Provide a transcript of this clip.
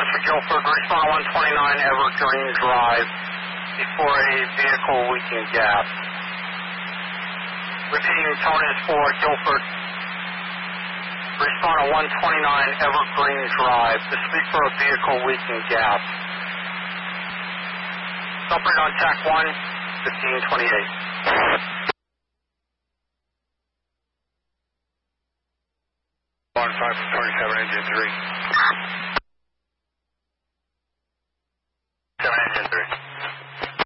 for Guilford, respond 129 Evergreen Drive before a vehicle leaking gas. Repeating, tone is for Guilford, respond 129 Evergreen Drive to speak for a vehicle leaking gas. Operate on TAC 1, 1528. 1527, engine 3.